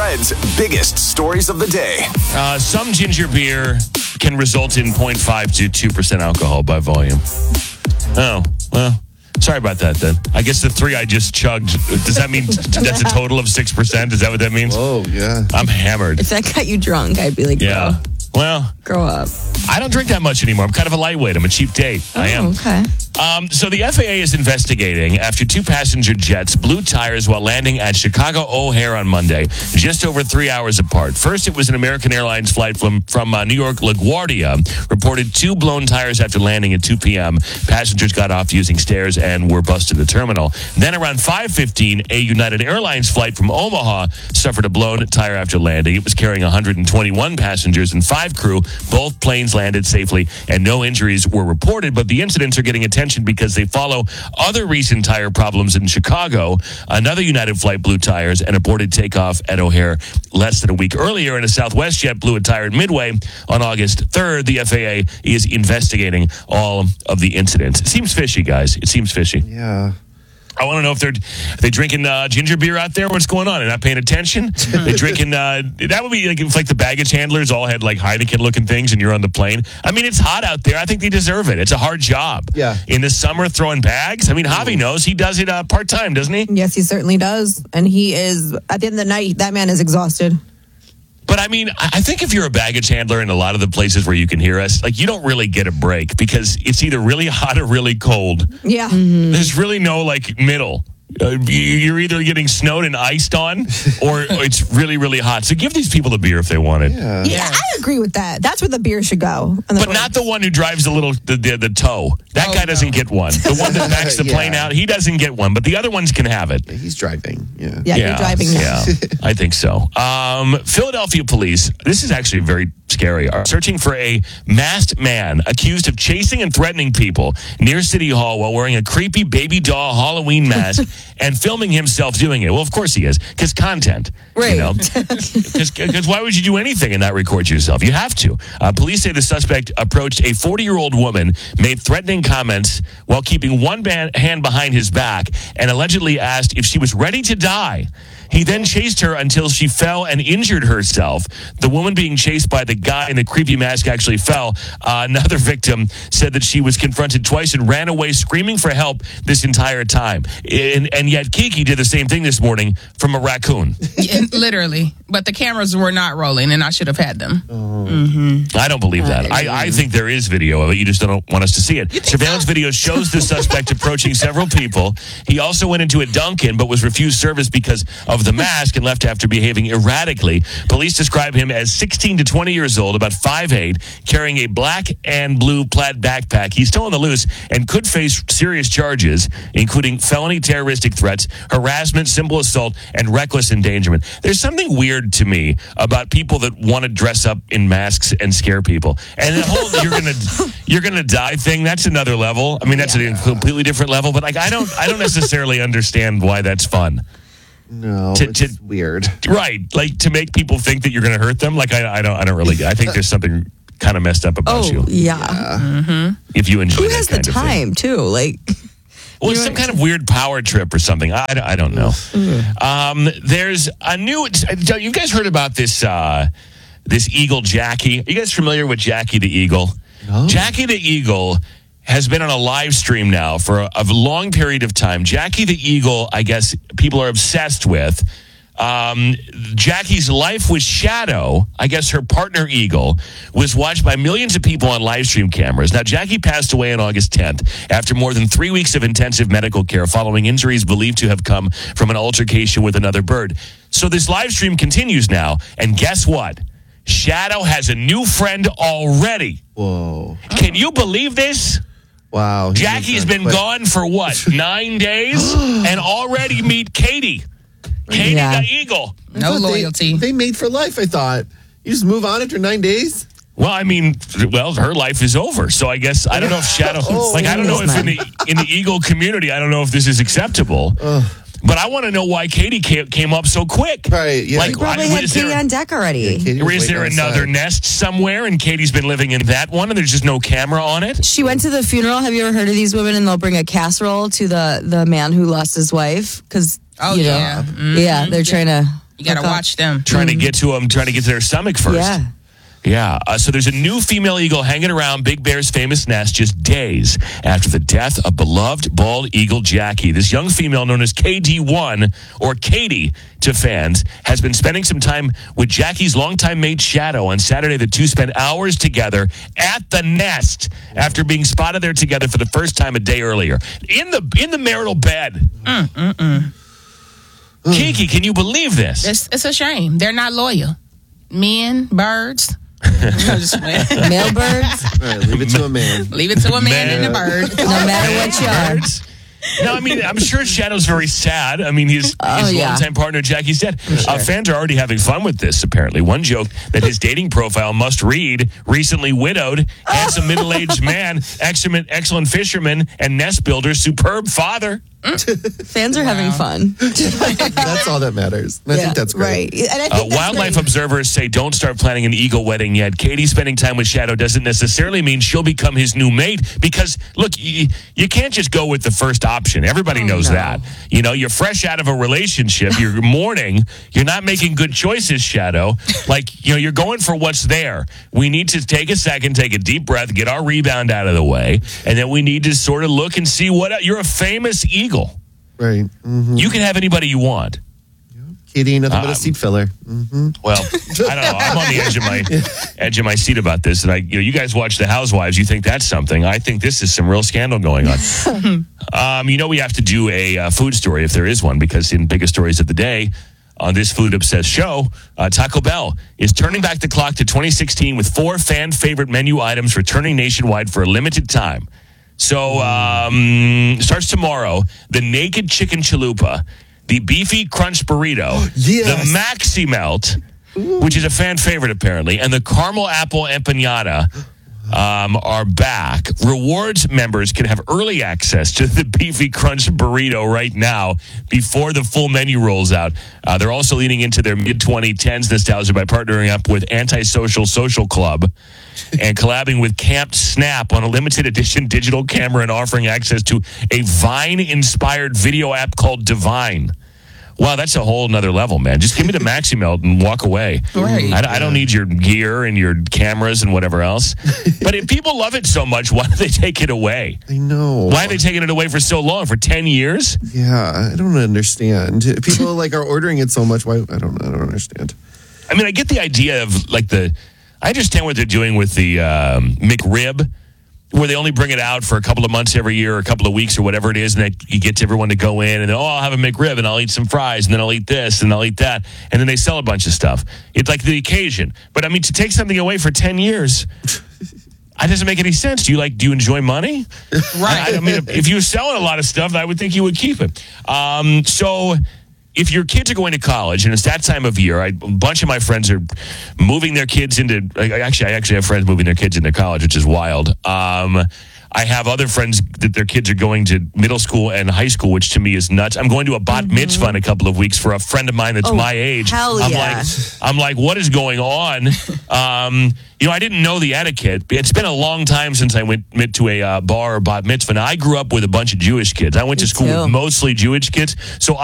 Red's biggest stories of the day. Some ginger beer can result in 0.5 to 2% alcohol by volume. Oh, well, sorry about that then. I guess the 3 I just chugged, does that mean that's a total of 6%? Is that what that means? Oh, yeah. I'm hammered. If that got you drunk, I'd be like, Yeah. Well, grow up. I don't drink that much anymore. I'm kind of a lightweight. I'm a cheap date. I am. Okay. So the FAA is investigating after 2 passenger jets blew tires while landing at Chicago O'Hare on Monday, just over 3 hours apart. First, it was an American Airlines flight from New York LaGuardia, reported 2 blown tires after landing at 2 p.m. Passengers got off using stairs and were bused to the terminal. Then around 5:15, a United Airlines flight from Omaha suffered a blown tire after landing. It was carrying 121 passengers and 5 crew. Both planes landed safely and no injuries were reported, but the incidents are getting attention because they follow other recent tire problems in Chicago. Another United flight blew tires and aborted takeoff at O'Hare less than a week earlier, and a Southwest jet blew a tire at Midway on August 3rd. The FAA is investigating all of the incidents. It seems fishy, guys. It seems fishy. Yeah. I want to know if they're drinking ginger beer out there. What's going on? They're not paying attention. They're drinking. That would be like if the baggage handlers all had like Heineken looking things, and you're on the plane. I mean, it's hot out there. I think they deserve it. It's a hard job. Yeah. In the summer, throwing bags. I mean, Javi knows he does it part time, doesn't he? Yes, he certainly does. And he is, at the end of the night, that man is exhausted. But I mean, I think if you're a baggage handler in a lot of the places where you can hear us, like you don't really get a break because it's either really hot or really cold. Yeah. There's really no like middle. You're either getting snowed and iced on or it's really, really hot. So give these people the beer if they want it. Yeah, I agree with that. That's where the beer should go. But not the one who drives the tow. That guy doesn't get one. The one that backs the plane out, he doesn't get one. But the other ones can have it. He's driving. Yeah. Yeah, you're driving now. Yeah, I think so. Philadelphia police, this is actually very scary, are searching for a masked man accused of chasing and threatening people near City Hall while wearing a creepy baby doll Halloween mask and filming himself doing it. Well, of course he is, because content. Right. You know? Because why would you do anything and not record yourself? You have to. Police say the suspect approached a 40-year-old woman, made threatening comments while keeping one hand behind his back, and allegedly asked if she was ready to die. He then chased her until she fell and injured herself. The woman being chased by the guy in the creepy mask actually fell. Another victim said that she was confronted twice and ran away screaming for help this entire time. And yet Kiki did the same thing this morning from a raccoon. Literally. But the cameras were not rolling, and I should have had them. I don't believe that. I think there is video of it. You just don't want us to see it. Surveillance video shows the suspect approaching several people. He also went into a Dunkin', but was refused service because of the mask and left after behaving erratically. Police describe him as 16 to 20 years old, about 5'8", carrying a black and blue plaid backpack. He's still on the loose and could face serious charges, including felony terroristic threats, harassment, simple assault, and reckless endangerment. There's something weird to me about people that want to dress up in masks and scare people. And the whole you're gonna die thing, that's another level. I mean, that's a completely different level. But like, I don't necessarily understand why that's fun. No, it's weird. Right, like to make people think that you're going to hurt them. Like I don't really. I think there's something kind of messed up about you. Yeah. If you enjoy Who that has the kind of thing. time too? Like, well, it's some kind of weird power trip or something. I don't know. There's a new. You guys heard about this this eagle, Jackie? Are you guys familiar with Jackie the Eagle? No. Jackie the Eagle has been on a live stream now for a long period of time. Jackie the Eagle, I guess people are obsessed with. Jackie's life with Shadow, I guess her partner Eagle, was watched by millions of people on live stream cameras. Now, Jackie passed away on August 10th after more than 3 weeks of intensive medical care following injuries believed to have come from an altercation with another bird. So this live stream continues now, and guess what? Shadow has a new friend already. Whoa. Can you believe this? Wow. Jackie's been gone for what, 9 days? And already meet Katie. Katie the Eagle. No loyalty. They made for life, I thought. You just move on after 9 days? Well, I mean, her life is over. So I guess, I don't know if Shadow, I don't know if in the Eagle community, I don't know if this is acceptable. But I want to know why Katie came up so quick. Right, yeah. Like, probably had Katie on deck already. Is there another nest somewhere and Katie's been living in that one and there's just no camera on it? She went to the funeral. Have you ever heard of these women? And they'll bring a casserole to the man who lost his wife. Because, yeah. they're trying to You got to watch them. Trying to get to them, trying to get to their stomach first. Yeah. Yeah, so there's a new female eagle hanging around Big Bear's famous nest just days after the death of beloved bald eagle Jackie. This young female, known as KD1, or Katie to fans, has been spending some time with Jackie's longtime mate Shadow. On Saturday, the two spent hours together at the nest after being spotted there together for the first time a day earlier. In the marital bed. Kiki, can you believe this? It's a shame. They're not loyal. Men, birds. Male birds. All right, leave it to a man. Leave it to a man and a bird. No matter what you are. No, I mean, I'm sure Shadow's very sad. I mean, his longtime partner, Jackie's dead. Fans are already having fun with this, apparently. One joke that his dating profile must read, recently widowed, handsome middle-aged man, excellent fisherman, and nest builder, superb father. Fans are having fun. That's all that matters. I think that's great. Right. And I think that's Wildlife great. observers say don't start planning an eagle wedding yet. Katie spending time with Shadow doesn't necessarily mean she'll become his new mate because, look, you can't just go with the first option. Everybody knows that. You know, you're fresh out of a relationship. You're mourning. You're not making good choices, Shadow. Like, you know, you're going for what's there. We need to take a second, take a deep breath, get our rebound out of the way, and then we need to sort of look and see what you're a famous eagle. Right. Mm-hmm. You can have anybody you want. Katie ain't nothing but a seat filler. Mm-hmm. Well, I don't know. I'm on the edge of my seat about this, and you guys watch The Housewives. You think that's something? I think this is some real scandal going on. We have to do a food story if there is one, because in Biggest Stories of the Day on this food obsessed show, Taco Bell is turning back the clock to 2016 with 4 fan favorite menu items returning nationwide for a limited time. So starts tomorrow. The Naked Chicken Chalupa, the Beefy Crunch Burrito, the Maxi Melt, which is a fan favorite apparently, and the Caramel Apple Empanada are back. Rewards members can have early access to the Beefy Crunch Burrito right now before the full menu rolls out. They're also leaning into their mid-2010s nostalgia by partnering up with Antisocial Social Club and collabing with Camp Snap on a limited edition digital camera and offering access to a Vine-inspired video app called Divine. Wow, that's a whole nother level, man. Just give me the Maxi Melt and walk away. Right. I don't need your gear and your cameras and whatever else. But if people love it so much, why do they take it away? I know. Why are they taking it away for so long? For 10 years? Yeah, I don't understand. People are ordering it so much. Why? I don't understand. I mean, I get the idea of I understand what they're doing with the McRib, where they only bring it out for a couple of months every year, or a couple of weeks, or whatever it is, and you get everyone to go in, and then, I'll have a McRib, and I'll eat some fries, and then I'll eat this, and I'll eat that, and then they sell a bunch of stuff. It's like the occasion. But, I mean, to take something away for 10 years, that doesn't make any sense. Do you enjoy money? Right. I mean, if you're selling a lot of stuff, I would think you would keep it. So if your kids are going to college, and it's that time of year, a bunch of my friends are moving their kids into, I actually have friends moving their kids into college, which is wild. I have other friends that their kids are going to middle school and high school, which to me is nuts. I'm going to a bat mitzvah in a couple of weeks for a friend of mine that's my age. Hell yeah. I'm like, what is going on? I didn't know the etiquette. It's been a long time since I went to a bar or bat mitzvah. Now, I grew up with a bunch of Jewish kids. I went to school with mostly Jewish kids, so